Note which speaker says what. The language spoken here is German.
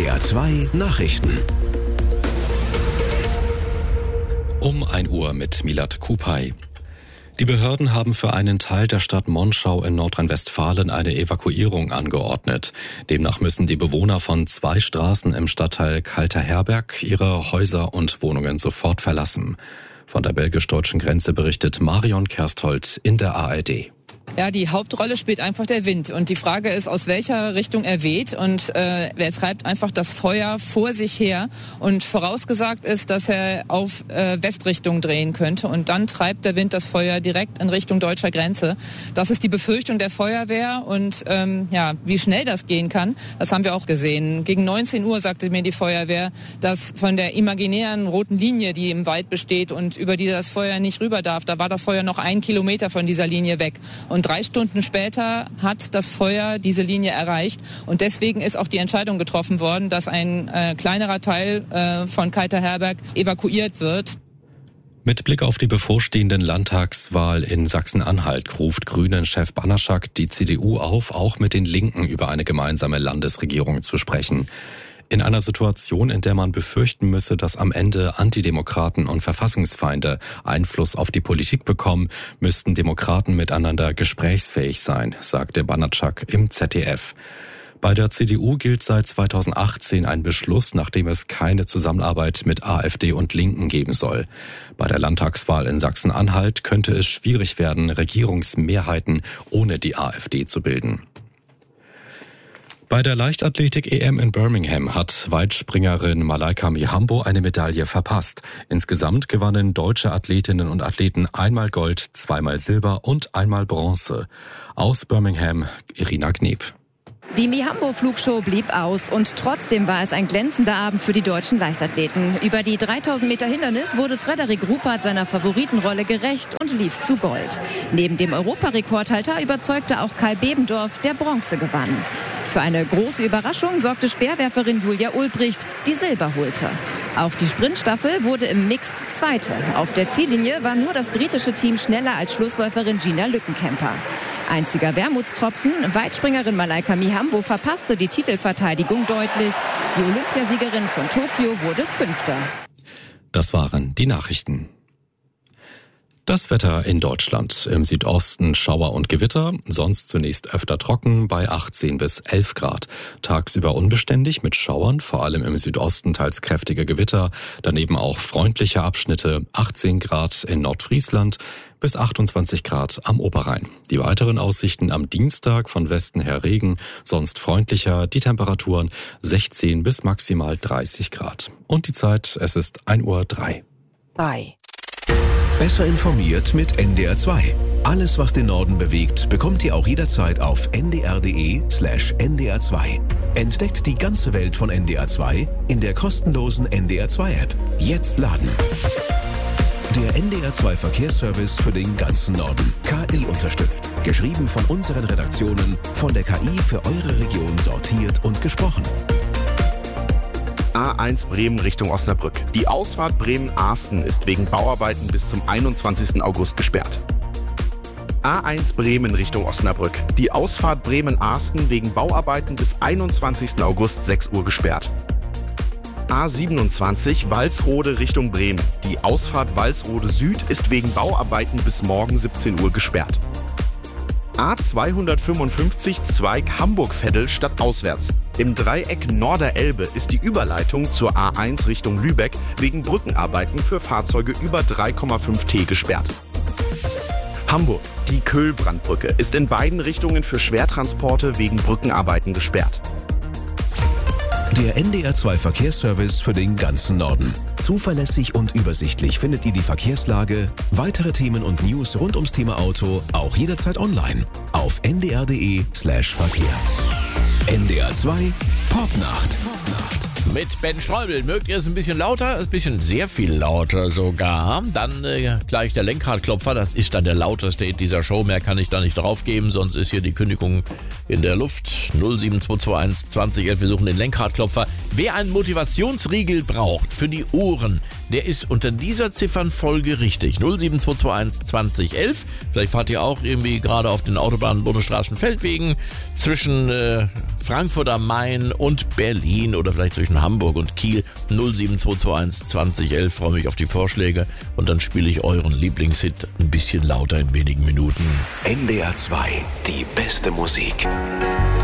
Speaker 1: NDR 2 Nachrichten.
Speaker 2: Um 1 Uhr mit Milad Kupay. Die Behörden haben für einen Teil der Stadt Monschau in Nordrhein-Westfalen eine Evakuierung angeordnet. Demnach müssen die Bewohner von 2 Straßen im Stadtteil Kalter Herberg ihre Häuser und Wohnungen sofort verlassen. Von der belgisch-deutschen Grenze berichtet Marion Kersthold in der ARD.
Speaker 3: Ja, die Hauptrolle spielt einfach der Wind. Und die Frage ist, aus welcher Richtung er weht. Und er treibt einfach das Feuer vor sich her. Und vorausgesagt ist, dass er auf Westrichtung drehen könnte. Und dann treibt der Wind das Feuer direkt in Richtung deutscher Grenze. Das ist die Befürchtung der Feuerwehr. Und wie schnell das gehen kann, das haben wir auch gesehen. Gegen 19 Uhr sagte mir die Feuerwehr, dass von der imaginären roten Linie, die im Wald besteht und über die das Feuer nicht rüber darf, da war das Feuer noch 1 Kilometer von dieser Linie weg. Und 3 Stunden später hat das Feuer diese Linie erreicht. Und deswegen ist auch die Entscheidung getroffen worden, dass ein kleinerer Teil von Kalter Herberg evakuiert wird.
Speaker 2: Mit Blick auf die bevorstehenden Landtagswahl in Sachsen-Anhalt ruft Grünen-Chef Banaszak die CDU auf, auch mit den Linken über eine gemeinsame Landesregierung zu sprechen. In einer Situation, in der man befürchten müsse, dass am Ende Antidemokraten und Verfassungsfeinde Einfluss auf die Politik bekommen, müssten Demokraten miteinander gesprächsfähig sein, sagte Banaszak im ZDF. Bei der CDU gilt seit 2018 ein Beschluss, nachdem es keine Zusammenarbeit mit AfD und Linken geben soll. Bei der Landtagswahl in Sachsen-Anhalt könnte es schwierig werden, Regierungsmehrheiten ohne die AfD zu bilden. Bei der Leichtathletik-EM in Birmingham hat Weitspringerin Malaika Mihambo eine Medaille verpasst. Insgesamt gewannen deutsche Athletinnen und Athleten einmal Gold, zweimal Silber und einmal Bronze. Aus Birmingham, Irina Gneb.
Speaker 4: Die Mihambo-Flugshow blieb aus und trotzdem war es ein glänzender Abend für die deutschen Leichtathleten. Über die 3000 Meter Hindernis wurde Frederik Ruppert seiner Favoritenrolle gerecht und lief zu Gold. Neben dem Europarekordhalter überzeugte auch Kai Bebendorf, der Bronze gewann. Für eine große Überraschung sorgte Speerwerferin Julia Ulbricht, die Silber holte. Auch die Sprintstaffel wurde im Mixed Zweite. Auf der Ziellinie war nur das britische Team schneller als Schlussläuferin Gina Lückenkämper. Einziger Wermutstropfen, Weitspringerin Malaika Mihambo verpasste die Titelverteidigung deutlich. Die Olympiasiegerin von Tokio wurde 5.
Speaker 2: Das waren die Nachrichten. Das Wetter in Deutschland. Im Südosten Schauer und Gewitter, sonst zunächst öfter trocken bei 18 bis 11 Grad. Tagsüber unbeständig mit Schauern, vor allem im Südosten teils kräftige Gewitter. Daneben auch freundliche Abschnitte, 18 Grad in Nordfriesland bis 28 Grad am Oberrhein. Die weiteren Aussichten am Dienstag von Westen her Regen, sonst freundlicher, die Temperaturen 16 bis maximal 30 Grad. Und die Zeit, es ist 1:03 Uhr.
Speaker 1: Besser informiert mit NDR 2. Alles, was den Norden bewegt, bekommt ihr auch jederzeit auf ndr.de/ndr 2. Entdeckt die ganze Welt von NDR 2 in der kostenlosen NDR 2 App. Jetzt laden. Der NDR 2 Verkehrsservice für den ganzen Norden. KI unterstützt. Geschrieben von unseren Redaktionen, von der KI für eure Region sortiert und gesprochen.
Speaker 5: A1 Bremen Richtung Osnabrück. Die Ausfahrt Bremen-Arsten ist wegen Bauarbeiten bis zum 21. August gesperrt. A1 Bremen Richtung Osnabrück. Die Ausfahrt Bremen-Arsten wegen Bauarbeiten bis 21. August 6 Uhr gesperrt. A27 Walsrode Richtung Bremen. Die Ausfahrt Walsrode Süd ist wegen Bauarbeiten bis morgen 17 Uhr gesperrt. A255 Zweig Hamburg-Veddel stadtauswärts. Im Dreieck Norderelbe ist die Überleitung zur A1 Richtung Lübeck wegen Brückenarbeiten für Fahrzeuge über 3,5 T gesperrt. Hamburg. Die Köhlbrandbrücke ist in beiden Richtungen für Schwertransporte wegen Brückenarbeiten gesperrt.
Speaker 1: Der NDR 2 Verkehrsservice für den ganzen Norden. Zuverlässig und übersichtlich findet ihr die Verkehrslage, weitere Themen und News rund ums Thema Auto auch jederzeit online auf ndr.de/Verkehr. NDR 2 Popnacht.
Speaker 6: Mit Ben Streubel. Mögt ihr es ein bisschen lauter? Ein bisschen sehr viel lauter sogar. Dann gleich der Lenkradklopfer. Das ist dann der lauteste in dieser Show. Mehr kann ich da nicht drauf geben, sonst ist hier die Kündigung in der Luft. 07221 2011. Wir suchen den Lenkradklopfer. Wer einen Motivationsriegel braucht für die Ohren, der ist unter dieser Ziffernfolge richtig. 07221 2011. Vielleicht fahrt ihr auch irgendwie gerade auf den Autobahnen, Bundesstraßen, Feldwegen zwischen Frankfurt am Main und Berlin oder vielleicht zwischen Hamburg und Kiel. 07221 2011. Freue mich auf die Vorschläge und dann spiele ich euren Lieblingshit ein bisschen lauter in wenigen Minuten.
Speaker 1: NDR 2, die beste Musik.